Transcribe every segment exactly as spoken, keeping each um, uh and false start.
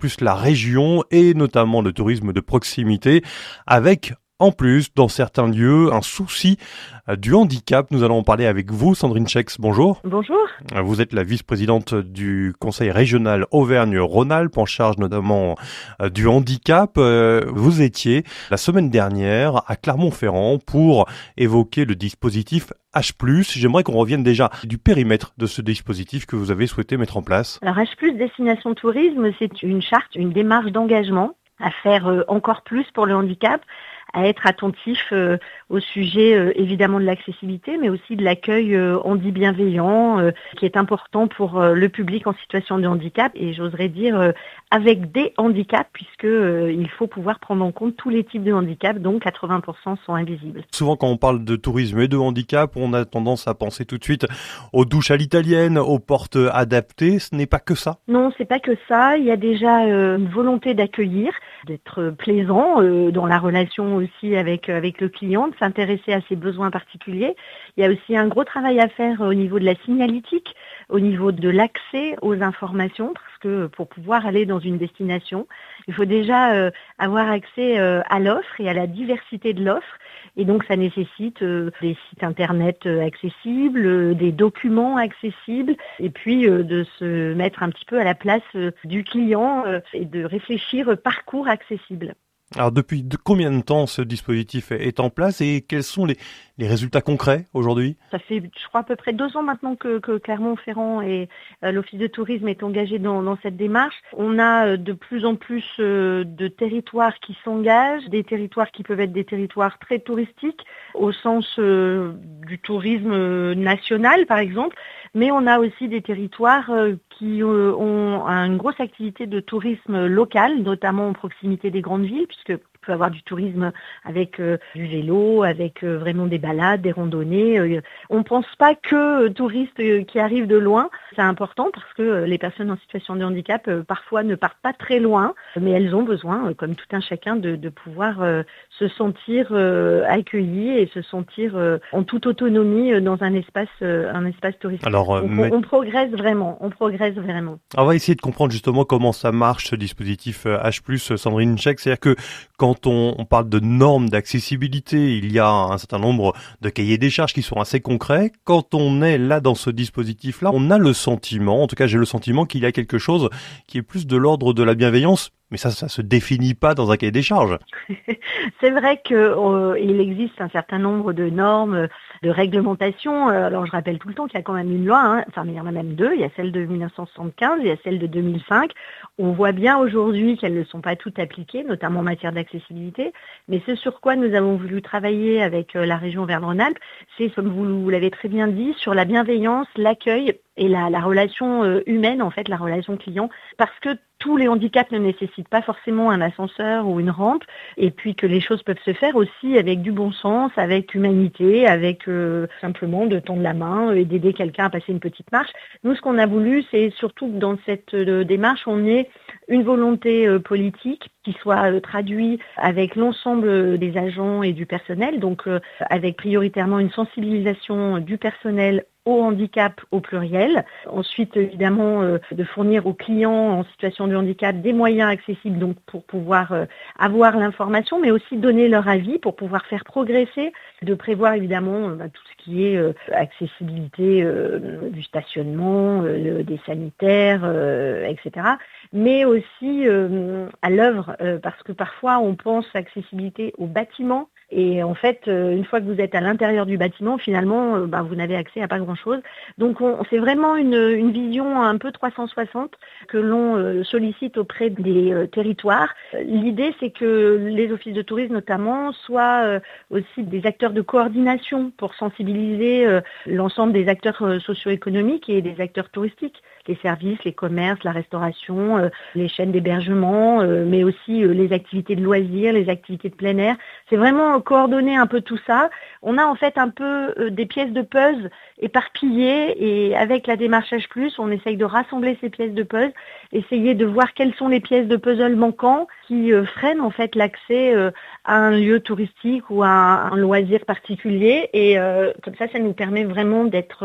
plus la région et notamment le tourisme de proximité avec en plus, dans certains lieux, un souci du handicap. Nous allons en parler avec vous, Sandrine Schex. Bonjour. Bonjour. Vous êtes la vice-présidente du Conseil régional Auvergne-Rhône-Alpes, en charge notamment du handicap. Vous étiez la semaine dernière à Clermont-Ferrand pour évoquer le dispositif H plus. J'aimerais qu'on revienne déjà du périmètre de ce dispositif que vous avez souhaité mettre en place. Alors H plus Destination Tourisme, c'est une charte, une démarche d'engagement à faire encore plus pour le handicap, à être attentif euh, au sujet euh, évidemment de l'accessibilité, mais aussi de l'accueil euh, handi bienveillant, euh, qui est important pour euh, le public en situation de handicap, et j'oserais dire euh, avec des handicaps, puisque euh, il faut pouvoir prendre en compte tous les types de handicap, donc quatre-vingts pour cent sont invisibles. Souvent quand on parle de tourisme et de handicap, on a tendance à penser tout de suite aux douches à l'italienne, aux portes adaptées. Ce n'est pas que ça? Non, c'est pas que ça. Il y a déjà euh, une volonté d'accueillir, d'être plaisant euh, dans la relation aussi avec avec le client, de s'intéresser à ses besoins particuliers. Il y a aussi un gros travail à faire au niveau de la signalétique, au niveau de l'accès aux informations, parce que pour pouvoir aller dans une destination, il faut déjà euh, avoir accès euh, à l'offre et à la diversité de l'offre. Et donc ça nécessite euh, des sites internet euh, accessibles, euh, des documents accessibles, et puis euh, de se mettre un petit peu à la place euh, du client euh, et de réfléchir euh, parcours accessible. Alors depuis de combien de temps ce dispositif est en place et quels sont les, les résultats concrets aujourd'hui? Ça fait, je crois, à peu près deux ans maintenant que, que Clermont-Ferrand et euh, l'Office de tourisme est engagé dans, dans cette démarche. On a euh, de plus en plus euh, de territoires qui s'engagent, des territoires qui peuvent être des territoires très touristiques au sens euh, du tourisme national par exemple, mais on a aussi des territoires euh, qui euh, ont une grosse activité de tourisme local, notamment en proximité des grandes villes, puisque on peut avoir du tourisme avec euh, du vélo, avec euh, vraiment des balades, des randonnées. Euh, on ne pense pas que euh, touristes euh, qui arrivent de loin. C'est important parce que euh, les personnes en situation de handicap euh, parfois ne partent pas très loin, mais elles ont besoin, euh, comme tout un chacun, de, de pouvoir euh, se sentir euh, accueillies et se sentir euh, en toute autonomie euh, dans un espace, euh, un espace touristique. Alors, Donc, mais... on, on progresse vraiment, on progresse vraiment. On va essayer de comprendre justement comment ça marche ce dispositif H plus, Sandrine Schex. C'est-à-dire que quand on, on parle de normes d'accessibilité, il y a un certain nombre de cahiers des charges qui sont assez concrets. Quand on est là dans ce dispositif-là, on a le sentiment, en tout cas j'ai le sentiment qu'il y a quelque chose qui est plus de l'ordre de la bienveillance. Mais ça, ça se définit pas dans un cahier des charges. C'est vrai qu'il euh, existe un certain nombre de normes, de réglementations. Alors, je rappelle tout le temps qu'il y a quand même une loi, hein. Enfin, il y en a même deux. Il y a celle de mille neuf cent soixante-quinze, il y a celle de deux mille cinq. On voit bien aujourd'hui qu'elles ne sont pas toutes appliquées, notamment en matière d'accessibilité. Mais ce sur quoi nous avons voulu travailler avec la région Auvergne-Rhône-Alpes, c'est, comme vous l'avez très bien dit, sur la bienveillance, l'accueil et la, la relation euh, humaine, en fait, la relation client, parce que tous les handicaps ne nécessitent pas forcément un ascenseur ou une rampe, et puis que les choses peuvent se faire aussi avec du bon sens, avec humanité, avec euh, simplement de tendre la main et d'aider quelqu'un à passer une petite marche. Nous, ce qu'on a voulu, c'est surtout que dans cette euh, démarche, on ait une volonté euh, politique qui soit euh, traduite avec l'ensemble des agents et du personnel, donc euh, avec prioritairement une sensibilisation du personnel au handicap au pluriel. Ensuite, évidemment, euh, de fournir aux clients en situation de handicap des moyens accessibles donc pour pouvoir euh, avoir l'information, mais aussi donner leur avis pour pouvoir faire progresser, de prévoir évidemment euh, tout ce qui est euh, accessibilité euh, du stationnement, euh, des sanitaires, euh, et cetera. Mais aussi euh, à l'œuvre, euh, parce que parfois on pense accessibilité au bâtiment. Et en fait, une fois que vous êtes à l'intérieur du bâtiment, finalement, euh, bah, vous n'avez accès à pas grand-chose. Donc, on, c'est vraiment une, une vision un peu trois cent soixante que l'on euh, sollicite auprès des euh, territoires. L'idée, c'est que les offices de tourisme, notamment, soient euh, aussi des acteurs de coordination pour sensibiliser euh, l'ensemble des acteurs euh, socio-économiques et des acteurs touristiques. Les services, les commerces, la restauration, euh, les chaînes d'hébergement, euh, mais aussi euh, les activités de loisirs, les activités de plein air. C'est vraiment coordonner un peu tout ça. On a en fait un peu euh, des pièces de puzzle éparpillées et avec la démarche H plus, on essaye de rassembler ces pièces de puzzle, essayer de voir quelles sont les pièces de puzzle manquantes qui euh, freinent en fait l'accès euh, à un lieu touristique ou à un, un loisir particulier. Et euh, comme ça, ça nous permet vraiment d'être euh,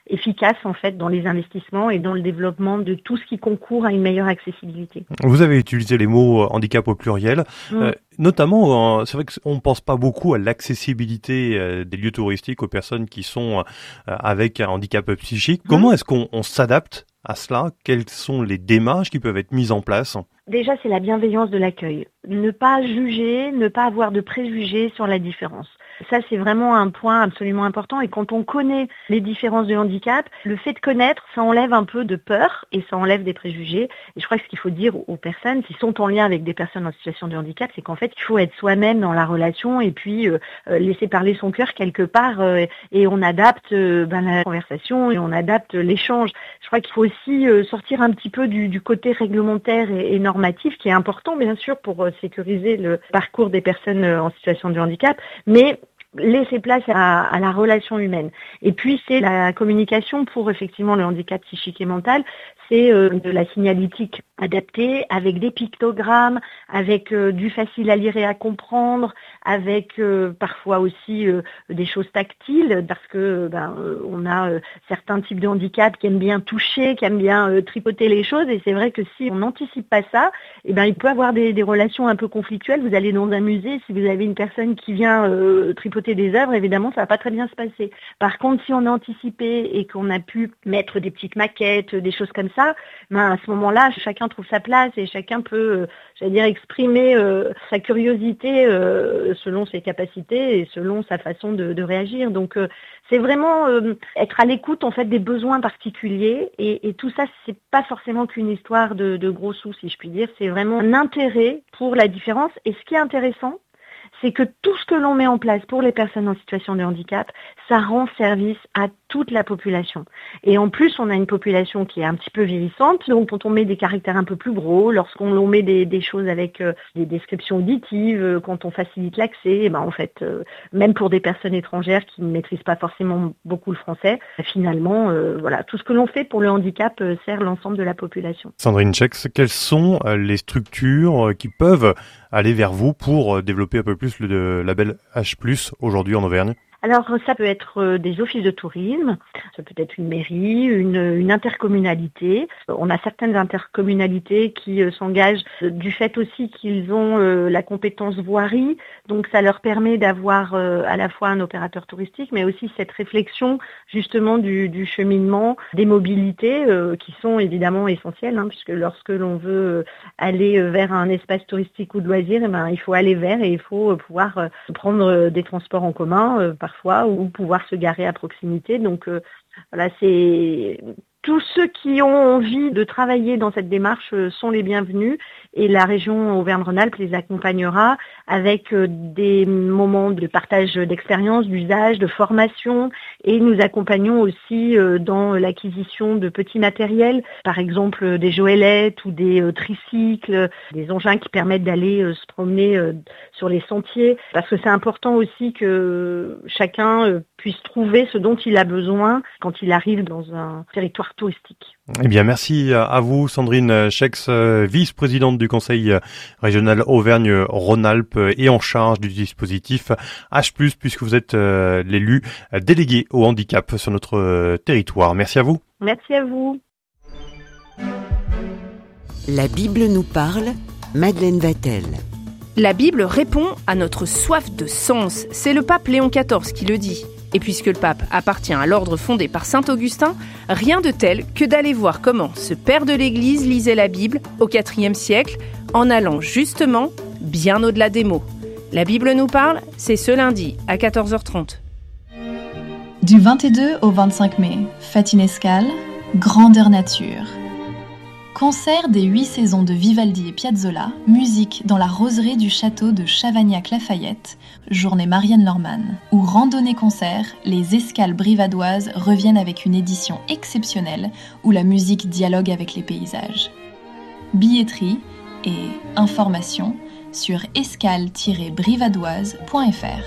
efficace en fait dans les investissements et dans le développement de tout ce qui concourt à une meilleure accessibilité. Vous avez utilisé les mots handicap au pluriel, mmh. euh, notamment, euh, c'est vrai qu'on ne pense pas beaucoup à l'accessibilité euh, des lieux touristiques aux personnes qui sont euh, avec un handicap psychique. Mmh. Comment est-ce qu'on on s'adapte à cela? Quelles sont les démarches qui peuvent être mises en place? Déjà, c'est la bienveillance de l'accueil. Ne pas juger, ne pas avoir de préjugés sur la différence. Ça, c'est vraiment un point absolument important. Et quand on connaît les différences de handicap, le fait de connaître, ça enlève un peu de peur et ça enlève des préjugés. Et je crois que ce qu'il faut dire aux personnes qui sont en lien avec des personnes en situation de handicap, c'est qu'en fait, il faut être soi-même dans la relation et puis euh, laisser parler son cœur quelque part euh, et on adapte euh, ben, la conversation et on adapte l'échange. Je crois qu'il faut aussi euh, sortir un petit peu du, du côté réglementaire et, et normatif qui est important, bien sûr, pour euh, sécuriser le parcours des personnes en situation de handicap, mais laisser place à, à la relation humaine. Et puis, c'est la communication pour effectivement le handicap psychique et mental. C'est euh, de la signalétique adaptée avec des pictogrammes, avec euh, du facile à lire et à comprendre, avec euh, parfois aussi euh, des choses tactiles parce que ben, euh, on a euh, certains types de handicap qui aiment bien toucher, qui aiment bien euh, tripoter les choses. Et c'est vrai que si on n'anticipe pas ça, eh ben, il peut avoir des, des relations un peu conflictuelles. Vous allez dans un musée, si vous avez une personne qui vient euh, tripoter des œuvres, évidemment, ça va pas très bien se passer. Par contre, si on a anticipé et qu'on a pu mettre des petites maquettes, des choses comme ça, ben à ce moment-là, chacun trouve sa place et chacun peut, euh, j'allais dire, exprimer euh, sa curiosité euh, selon ses capacités et selon sa façon de, de réagir. Donc, euh, c'est vraiment euh, être à l'écoute en fait des besoins particuliers et, et tout ça, c'est pas forcément qu'une histoire de, de gros sous, si je puis dire. C'est vraiment un intérêt pour la différence. Et ce qui est intéressant, c'est que tout ce que l'on met en place pour les personnes en situation de handicap, ça rend service à toute la population. Et en plus, on a une population qui est un petit peu vieillissante, donc quand on met des caractères un peu plus gros, lorsqu'on met des, des choses avec euh, des descriptions auditives, euh, quand on facilite l'accès, eh ben, en fait, euh, même pour des personnes étrangères qui ne maîtrisent pas forcément beaucoup le français, finalement, euh, voilà, tout ce que l'on fait pour le handicap euh, sert l'ensemble de la population. Sandrine Schex, quelles sont les structures qui peuvent aller vers vous pour développer un peu plus le label H plus, aujourd'hui en Auvergne? Alors, ça peut être des offices de tourisme, ça peut être une mairie, une, une intercommunalité. On a certaines intercommunalités qui euh, s'engagent du fait aussi qu'ils ont euh, la compétence voirie, donc ça leur permet d'avoir euh, à la fois un opérateur touristique, mais aussi cette réflexion justement du, du cheminement, des mobilités euh, qui sont évidemment essentielles, hein, puisque lorsque l'on veut aller vers un espace touristique ou de loisirs, eh ben, il faut aller vers et il faut pouvoir euh, prendre des transports en commun euh, par fois ou pouvoir se garer à proximité. Donc euh, voilà, c'est tous ceux qui ont envie de travailler dans cette démarche sont les bienvenus et la région Auvergne-Rhône-Alpes les accompagnera avec des moments de partage d'expérience, d'usage, de formation et nous accompagnons aussi dans l'acquisition de petits matériels, par exemple des joëlettes ou des tricycles, des engins qui permettent d'aller se promener sur les sentiers parce que c'est important aussi que chacun puisse trouver ce dont il a besoin quand il arrive dans un territoire touristique. Eh bien, merci à vous, Sandrine Schex, vice-présidente du Conseil régional Auvergne-Rhône-Alpes et en charge du dispositif H plus, puisque vous êtes l'élu délégué au handicap sur notre territoire. Merci à vous. Merci à vous. La Bible nous parle, Madeleine Vatel. La Bible répond à notre soif de sens. C'est le pape Léon quatorze qui le dit. Et puisque le pape appartient à l'ordre fondé par saint Augustin, rien de tel que d'aller voir comment ce père de l'Église lisait la Bible au quatrième siècle, en allant justement bien au-delà des mots. La Bible nous parle, c'est ce lundi à quatorze heures trente. Du vingt-deux au vingt-cinq mai, fête Inescale, grandeur nature. Concert des huit saisons de Vivaldi et Piazzolla, musique dans la roseraie du château de Chavagnac-Lafayette, journée Marianne Lorman, ou randonnée-concert, les escales brivadoises reviennent avec une édition exceptionnelle où la musique dialogue avec les paysages. Billetterie et informations sur escale tiret brivadoise point f r.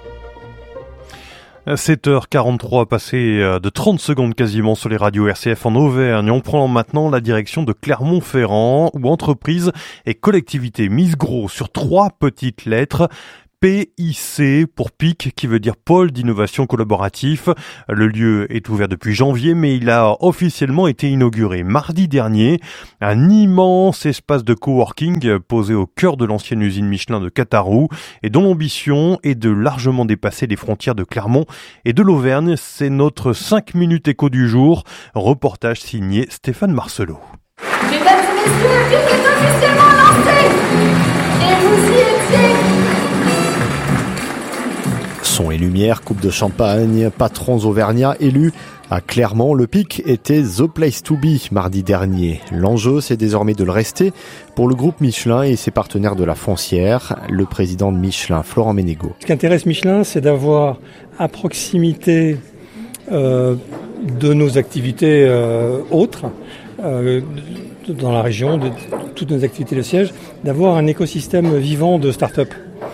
sept heures quarante-trois, passé de trente secondes quasiment sur les radios R C F en Auvergne. On prend maintenant la direction de Clermont-Ferrand, où entreprises et collectivités misent gros sur trois petites lettres. P I C pour P I C, qui veut dire Pôle d'innovation collaboratif. Le lieu est ouvert depuis janvier, mais il a officiellement été inauguré mardi dernier. Un immense espace de coworking posé au cœur de l'ancienne usine Michelin de Catarou et dont l'ambition est de largement dépasser les frontières de Clermont et de l'Auvergne. C'est notre cinq minutes écho du jour. Reportage signé Stéphane Marcelot. Mesdames et messieurs, le P I C est officiellement lancé et vous y étiez. Son et lumière, coupe de champagne, patrons auvergnats élus. À Clermont, le P I C était The Place to Be mardi dernier. L'enjeu, c'est désormais de le rester pour le groupe Michelin et ses partenaires de la foncière, le président de Michelin, Florent Ménégo. Ce qui intéresse Michelin, c'est d'avoir à proximité euh, de nos activités euh, autres, euh, dans la région, de toutes nos activités de siège, d'avoir un écosystème vivant de start-up.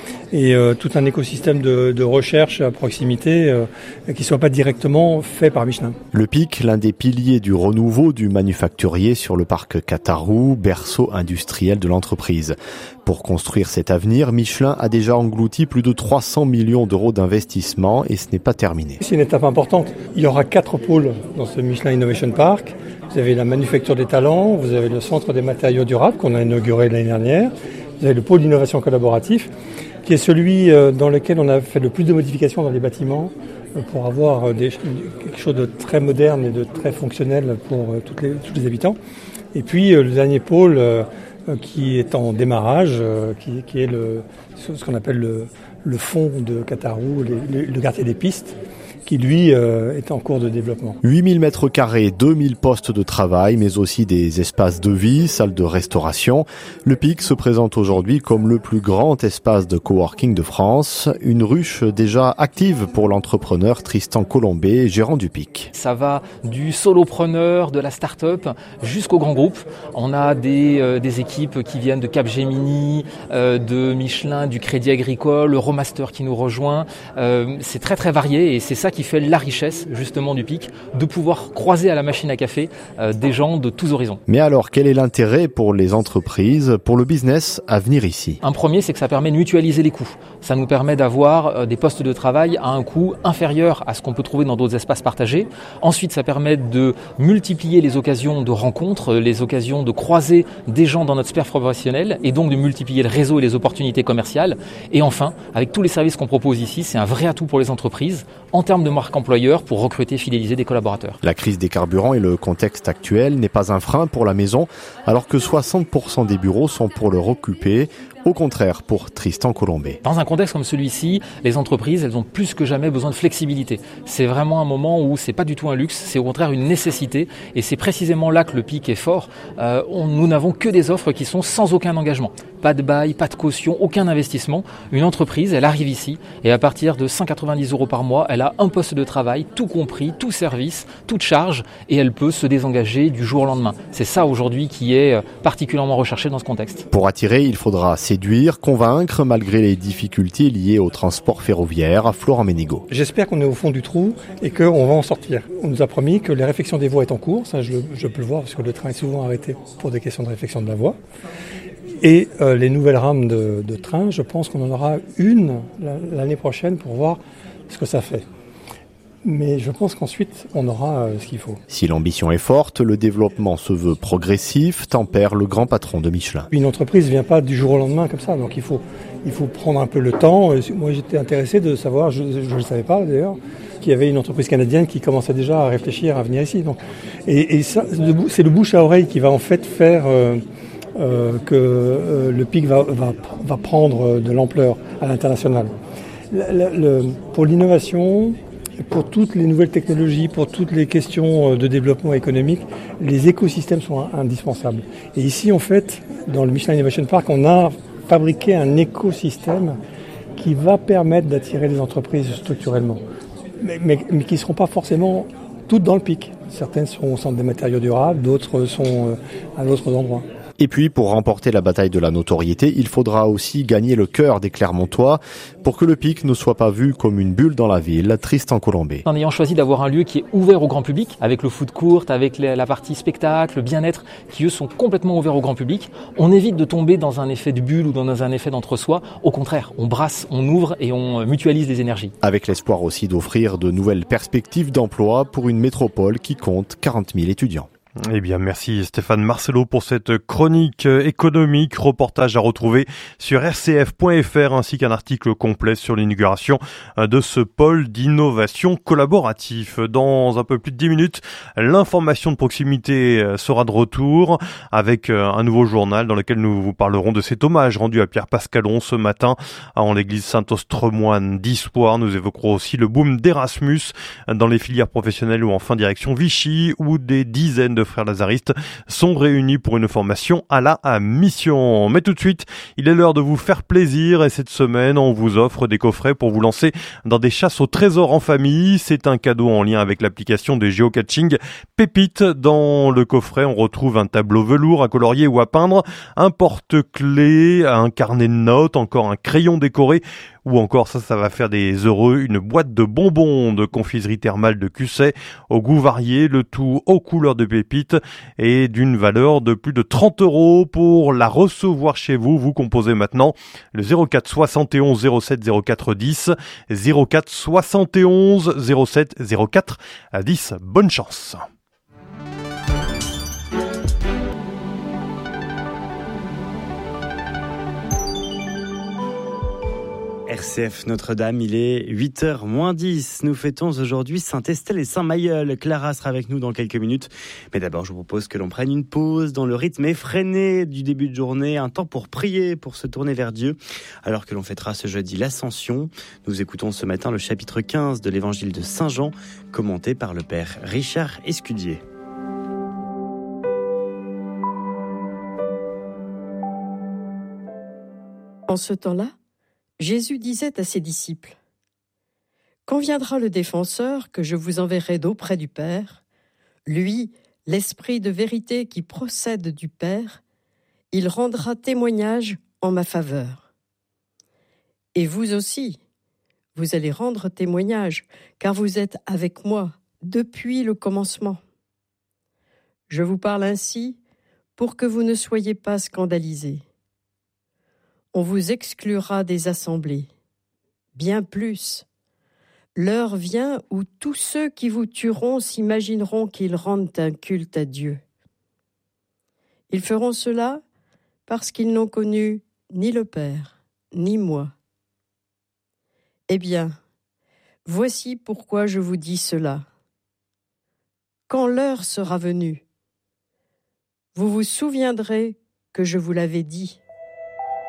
Et euh, tout un écosystème de, de recherche à proximité euh, qui ne soit pas directement fait par Michelin. Le P I C, l'un des piliers du renouveau du manufacturier sur le parc Catarou, berceau industriel de l'entreprise. Pour construire cet avenir, Michelin a déjà englouti plus de trois cents millions d'euros d'investissement et ce n'est pas terminé. C'est une étape importante. Il y aura quatre pôles dans ce Michelin Innovation Park. Vous avez la manufacture des talents, vous avez le centre des matériaux durables qu'on a inauguré l'année dernière, vous avez le pôle d'innovation collaboratif, qui est celui dans lequel on a fait le plus de modifications dans les bâtiments pour avoir des, quelque chose de très moderne et de très fonctionnel pour toutes les, tous les habitants. Et puis le dernier pôle qui est en démarrage, qui, qui est le, ce qu'on appelle le, le fond de Catarou, le, le quartier des pistes, qui lui euh, est en cours de développement. huit mille mètres carrés, deux mille postes de travail, mais aussi des espaces de vie, salles de restauration. Le P I C se présente aujourd'hui comme le plus grand espace de coworking de France, une ruche déjà active pour l'entrepreneur Tristan Colombet, gérant du P I C. Ça va du solopreneur, de la start-up, jusqu'au grand groupe. On a des, euh, des équipes qui viennent de Capgemini, euh, de Michelin, du Crédit Agricole, Euromaster qui nous rejoint. Euh, c'est très très varié et c'est ça qui fait la richesse justement du P I C, de pouvoir croiser à la machine à café euh, des gens de tous horizons. Mais alors, quel est l'intérêt pour les entreprises, pour le business à venir ici ? Un premier, c'est que ça permet de mutualiser les coûts. Ça nous permet d'avoir euh, des postes de travail à un coût inférieur à ce qu'on peut trouver dans d'autres espaces partagés. Ensuite, ça permet de multiplier les occasions de rencontres, les occasions de croiser des gens dans notre sphère professionnelle et donc de multiplier le réseau et les opportunités commerciales. Et enfin, avec tous les services qu'on propose ici, c'est un vrai atout pour les entreprises en termes de marque employeur pour recruter et fidéliser des collaborateurs. La crise des carburants et le contexte actuel n'est pas un frein pour la maison, alors que soixante pour cent des bureaux sont pour le recouper. Au contraire, pour Tristan Colombet. Dans un contexte comme celui-ci, les entreprises, elles ont plus que jamais besoin de flexibilité. C'est vraiment un moment où c'est pas du tout un luxe, c'est au contraire une nécessité. Et c'est précisément là que le P I C est fort. Euh, on, nous n'avons que des offres qui sont sans aucun engagement. Pas de bail, pas de caution, aucun investissement. Une entreprise, elle arrive ici et à partir de cent quatre-vingt-dix euros par mois, elle a un poste de travail, tout compris, tout service, toute charge et elle peut se désengager du jour au lendemain. C'est ça aujourd'hui qui est particulièrement recherché dans ce contexte. Pour attirer, il faudra séduire, convaincre malgré les difficultés liées au transport ferroviaire. Florent Ménégo. J'espère qu'on est au fond du trou et qu'on va en sortir. On nous a promis que la réfection des voies est en cours, ça je, je peux le voir parce que le train est souvent arrêté pour des questions de réfection de la voie. Et euh, les nouvelles rames de, de train, je pense qu'on en aura une l'année prochaine pour voir ce que ça fait. Mais je pense qu'ensuite, on aura euh, ce qu'il faut. Si l'ambition est forte, le développement se veut progressif, tempère le grand patron de Michelin. Une entreprise ne vient pas du jour au lendemain comme ça, donc il faut, il faut prendre un peu le temps. Moi, j'étais intéressé de savoir, je ne le savais pas d'ailleurs, qu'il y avait une entreprise canadienne qui commençait déjà à réfléchir à venir ici. Donc, et, et ça, c'est le bouche à oreille qui va en fait faire euh, euh, que euh, le P I C va, va, va prendre de l'ampleur à l'international. Le, le, pour l'innovation, pour toutes les nouvelles technologies, pour toutes les questions de développement économique, les écosystèmes sont indispensables. Et ici, en fait, dans le Michelin Innovation Park, on a fabriqué un écosystème qui va permettre d'attirer les entreprises structurellement, mais, mais, mais qui ne seront pas forcément toutes dans le P I C. Certaines sont au centre des matériaux durables, d'autres sont à d'autres endroits. Et puis, pour remporter la bataille de la notoriété, il faudra aussi gagner le cœur des Clermontois pour que le Pic ne soit pas vu comme une bulle dans la ville. Tristan Colombet. En ayant choisi d'avoir un lieu qui est ouvert au grand public, avec le foot court, avec la partie spectacle, le bien-être, qui eux sont complètement ouverts au grand public, on évite de tomber dans un effet de bulle ou dans un effet d'entre-soi. Au contraire, on brasse, on ouvre et on mutualise les énergies. Avec l'espoir aussi d'offrir de nouvelles perspectives d'emploi pour une métropole qui compte quarante mille étudiants. Eh bien, merci Stéphane Marcelo pour cette chronique économique, reportage à retrouver sur r c f point f r ainsi qu'un article complet sur l'inauguration de ce pôle d'innovation collaboratif. Dans un peu plus de dix minutes, l'information de proximité sera de retour avec un nouveau journal dans lequel nous vous parlerons de cet hommage rendu à Pierre Pascalon ce matin en l'église Saint-Ostremoine d'Issoire. Nous évoquerons aussi le boom d'Erasmus dans les filières professionnelles ou en fin direction Vichy où des dizaines de frères lazaristes sont réunis pour une formation à la mission. Mais tout de suite, il est l'heure de vous faire plaisir et cette semaine, on vous offre des coffrets pour vous lancer dans des chasses au trésor en famille. C'est un cadeau en lien avec l'application de géocaching Pépite. Dans le coffret, on retrouve un tableau velours à colorier ou à peindre, un porte-clés, un carnet de notes, encore un crayon décoré ou encore, ça, ça va faire des heureux, une boîte de bonbons de confiserie thermale de Cusset, au goût varié, le tout aux couleurs de pépites et d'une valeur de plus de trente euros. Pour la recevoir chez vous, vous composez maintenant le zéro quatre soixante et onze zéro sept zéro quatre dix, zéro quatre soixante et onze zéro sept zéro quatre dix. Bonne chance. R C F Notre-Dame, il est huit heures moins dix. Nous fêtons aujourd'hui Saint-Estelle et Saint-Mailleul. Clara sera avec nous dans quelques minutes. Mais d'abord, je vous propose que l'on prenne une pause dans le rythme effréné du début de journée. Un temps pour prier, pour se tourner vers Dieu. Alors que l'on fêtera ce jeudi l'Ascension, nous écoutons ce matin le chapitre quinze de l'évangile de Saint Jean, commenté par le père Richard Escudier. En ce temps-là, Jésus disait à ses disciples : « Quand viendra le défenseur que je vous enverrai d'auprès du Père, lui, l'Esprit de vérité qui procède du Père, il rendra témoignage en ma faveur. Et vous aussi, vous allez rendre témoignage, car vous êtes avec moi depuis le commencement. Je vous parle ainsi pour que vous ne soyez pas scandalisés. On vous exclura des assemblées. Bien plus, l'heure vient où tous ceux qui vous tueront s'imagineront qu'ils rendent un culte à Dieu. Ils feront cela parce qu'ils n'ont connu ni le Père, ni moi. Eh bien, voici pourquoi je vous dis cela. Quand l'heure sera venue, vous vous souviendrez que je vous l'avais dit.